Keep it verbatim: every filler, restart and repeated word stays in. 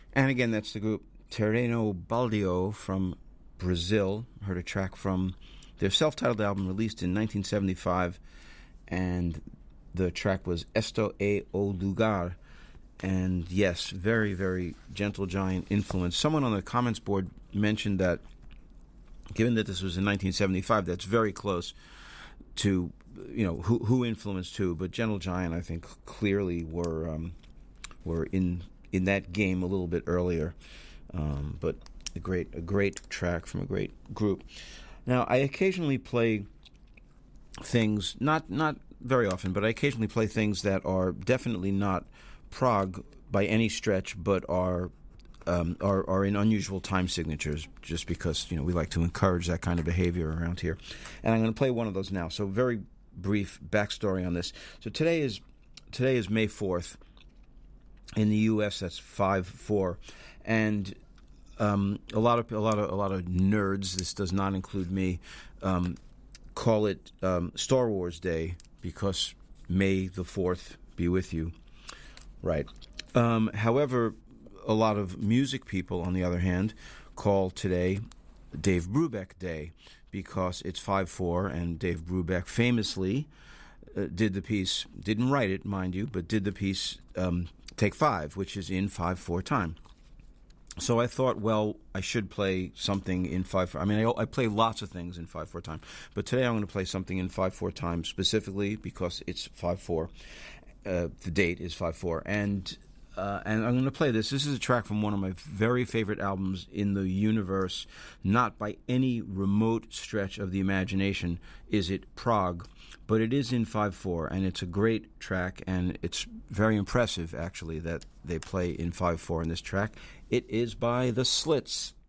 And again, that's the group Terreno Baldio from Brazil. Heard a track from their self-titled album released in nineteen seventy-five, and the track was Esto é o Lugar. And yes, very, very Gentle Giant influence. Someone on the comments board mentioned that, given that this was in nineteen seventy-five, that's very close to, you know, who who influenced who. But Gentle Giant, I think, clearly were um, were in in that game a little bit earlier. Um, but a great a great track from a great group. Now, I occasionally play things, not not very often, but I occasionally play things that are definitely not prog by any stretch, but are um, are are in unusual time signatures, just because, you know, we like to encourage that kind of behavior around here. And I'm going to play one of those now. So very brief backstory on this. So today is today is May fourth. In the U S, that's five four, and um, a lot of a lot of a lot of nerds. This does not include me. Um, call it um, Star Wars Day because May the fourth be with you. Right. Um, however, a lot of music people, on the other hand, call today Dave Brubeck Day because it's five four, and Dave Brubeck famously uh, did the piece, didn't write it, mind you, but did the piece um, Take Five, which is in five four time. So I thought, well, I should play something in five four. I mean, I, I play lots of things in five four time, but today I'm going to play something in five four time specifically because it's five four. Uh, the date is five four, and uh, and I'm going to play this. This is a track from one of my very favorite albums in the universe. Not by any remote stretch of the imagination is it prog, but it is in five four, and it's a great track, and it's very impressive, actually, that they play in five four in this track. It is by The Slits.